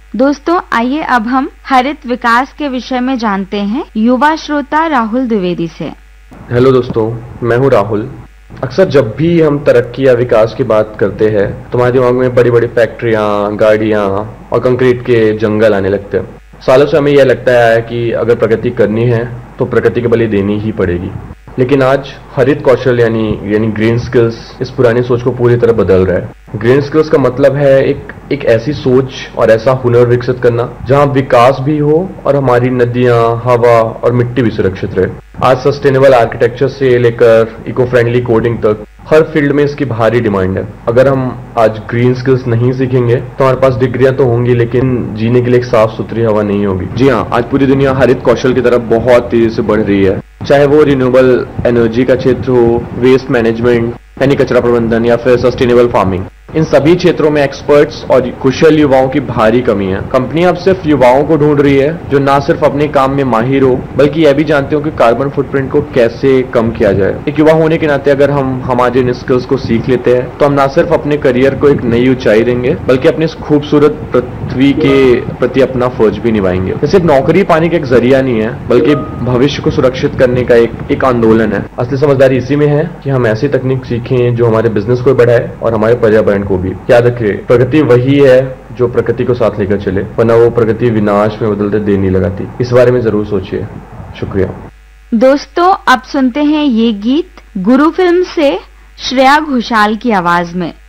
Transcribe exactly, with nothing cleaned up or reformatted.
दोस्तों आइए अब हम हरित विकास के विषय में जानते हैं युवा श्रोता राहुल द्विवेदी से। हेलो दोस्तों, मैं हूं राहुल। अक्सर जब भी हम तरक्की या विकास की बात करते हैं तो हमारे दिमाग में बड़ी बड़ी फैक्ट्रियां, गाड़ियां और कंक्रीट के जंगल आने लगते हैं। सालों से हमें यह लगता है कि अगर प्रगति करनी है तो प्रकृति के बलि देनी ही पड़ेगी। लेकिन आज हरित कौशल यानी यानी ग्रीन स्किल्स इस पुरानी सोच को पूरी तरह बदल रहा है। ग्रीन स्किल्स का मतलब है एक एक ऐसी सोच और ऐसा हुनर विकसित करना जहां विकास भी हो और हमारी नदियां, हवा और मिट्टी भी सुरक्षित रहे। आज सस्टेनेबल आर्किटेक्चर से लेकर इको फ्रेंडली कोडिंग तक हर फील्ड में इसकी भारी डिमांड है। अगर हम आज ग्रीन स्किल्स नहीं सीखेंगे तो हमारे पास डिग्रियां तो होंगी लेकिन जीने के लिए एक साफ सुथरी हवा नहीं होगी। जी हाँ, आज पूरी दुनिया हरित कौशल की तरफ बहुत तेजी से बढ़ रही है, चाहे वो रिन्यूएबल एनर्जी का क्षेत्र हो, वेस्ट मैनेजमेंट यानी कचरा प्रबंधन या फिर सस्टेनेबल फार्मिंग। इन सभी क्षेत्रों में एक्सपर्ट्स और कुशल युवाओं की भारी कमी है। कंपनियां अब सिर्फ युवाओं को ढूंढ रही है जो ना सिर्फ अपने काम में माहिर हो बल्कि यह भी जानते हो कि कार्बन फुटप्रिंट को कैसे कम किया जाए। एक युवा होने के नाते अगर हम हमारे इन स्किल्स को सीख लेते हैं तो हम ना सिर्फ अपने करियर को एक नई ऊंचाई देंगे बल्कि अपनी इस खूबसूरत पृथ्वी के प्रति अपना फर्ज भी निभाएंगे। ये सिर्फ नौकरी पाने का एक जरिया नहीं है बल्कि भविष्य को सुरक्षित करने का एक एक आंदोलन है। असली समझदारी इसी में है कि हम ऐसी तकनीक सीखें जो हमारे बिजनेस को बढ़ाए और हमारे पर्यावरण को भी। याद रखिए, प्रगति वही है जो प्रकृति को साथ लेकर चले, वरना वो प्रगति विनाश में बदलते देर नहीं लगाती। इस बारे में जरूर सोचिए। शुक्रिया। दोस्तों अब सुनते हैं ये गीत गुरु फिल्म से श्रेया घोषाल की आवाज में।